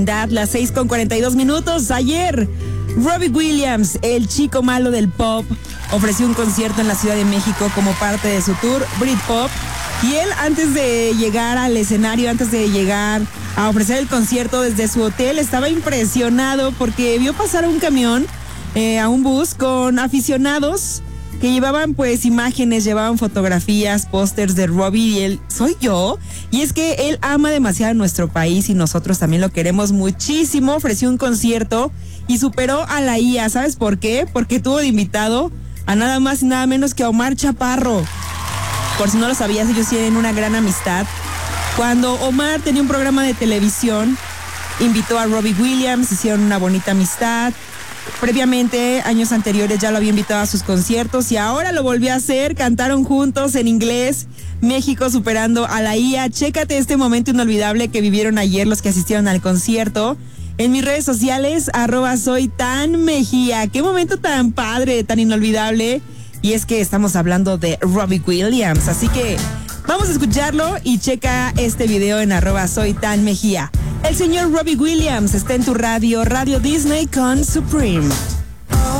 Las 6:42. Ayer, Robbie Williams, el chico malo del pop, ofreció un concierto en la Ciudad de México como parte de su tour Britpop. Y él, antes de llegar al escenario, antes de llegar a ofrecer el concierto desde su hotel, estaba impresionado porque vio pasar un camión, a un bus con aficionados que llevaban pues imágenes, llevaban fotografías, pósters de Robbie, y él, ¿soy yo? Y es que él ama demasiado a nuestro país y nosotros también lo queremos muchísimo. Ofreció un concierto y superó a la IA. ¿Sabes por qué? Porque tuvo de invitado a nada más y nada menos que a Omar Chaparro. Por si no lo sabías, ellos tienen una gran amistad. Cuando Omar tenía un programa de televisión, invitó a Robbie Williams, hicieron una bonita amistad. Previamente, años anteriores, ya lo había invitado a sus conciertos y ahora lo volvió a hacer. Cantaron juntos en inglés, México superando a la IA. Chécate este momento inolvidable que vivieron ayer los que asistieron al concierto. En mis redes sociales, @soytanmejía. Qué momento tan padre, tan inolvidable. Y es que estamos hablando de Robbie Williams. Así que vamos a escucharlo y checa este video en @soytanmejía. El señor Robbie Williams está en tu radio, Radio Disney con Supreme.